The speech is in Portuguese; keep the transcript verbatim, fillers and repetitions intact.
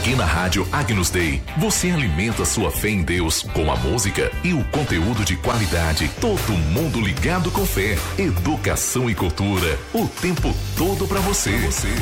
Aqui na Rádio Agnus Dei, você alimenta sua fé em Deus com a música e o conteúdo de qualidade. Todo mundo ligado com fé, educação e cultura, o tempo todo pra você. Pra você.